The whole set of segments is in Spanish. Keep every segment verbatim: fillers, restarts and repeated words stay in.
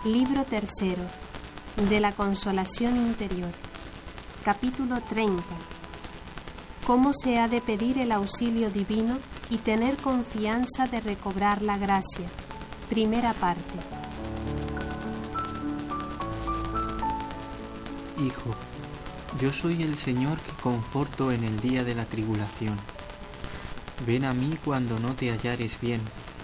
Libro tercero de la Consolación Interior. Capítulo treinta. Cómo se ha de pedir el auxilio divino y tener confianza de recobrar la gracia. Primera parte. Hijo, yo soy el Señor que conforto en el día de la tribulación. Ven a mí cuando no te hallares bien.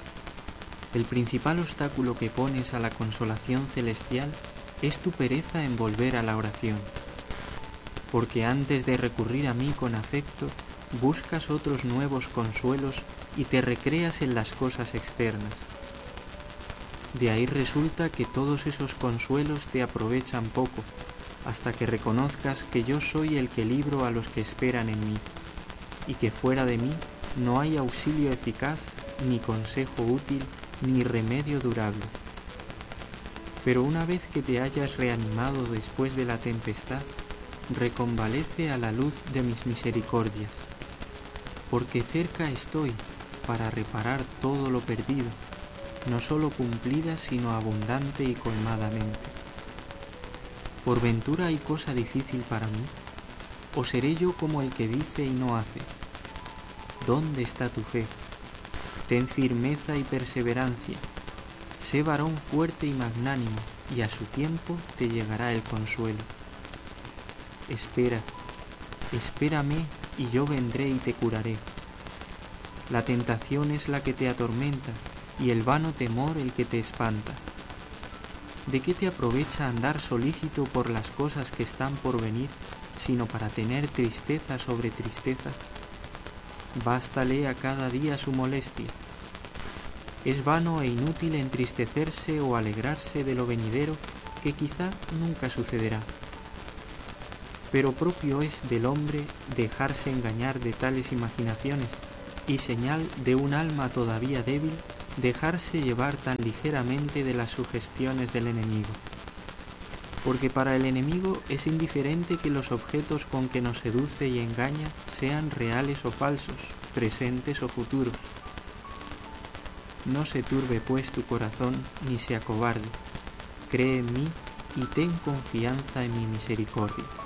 El principal obstáculo que pones a la consolación celestial es tu pereza en volver a la oración. Porque antes de recurrir a mí con afecto, buscas otros nuevos consuelos y te recreas en las cosas externas. De ahí resulta que todos esos consuelos te aprovechan poco, hasta que reconozcas que yo soy el que libro a los que esperan en mí, y que fuera de mí no hay auxilio eficaz, ni consejo útil, ni remedio durable. Pero una vez que te hayas reanimado después de la tempestad, reconvalece a la luz de mis misericordias, porque cerca estoy para reparar todo lo perdido, no solo cumplida, sino abundante y colmadamente. ¿Por ventura hay cosa difícil para mí? ¿O seré yo como el que dice y no hace? ¿Dónde está tu fe? Ten firmeza y perseverancia. Sé varón fuerte y magnánimo, y a su tiempo te llegará el consuelo. Espera, espérame, y yo vendré y te curaré. La tentación es la que te atormenta, y el vano temor el que te espanta. ¿De qué te aprovecha andar solícito por las cosas que están por venir, sino para tener tristeza sobre tristeza? Bástale a cada día su molestia. Es vano e inútil entristecerse o alegrarse de lo venidero, que quizá nunca sucederá. Pero propio es del hombre dejarse engañar de tales imaginaciones, y señal de un alma todavía débil, dejarse llevar tan ligeramente de las sugestiones del enemigo. Porque para el enemigo es indiferente que los objetos con que nos seduce y engaña sean reales o falsos, presentes o futuros. No se turbe pues tu corazón, ni se acobarde. Cree en mí y ten confianza en mi misericordia.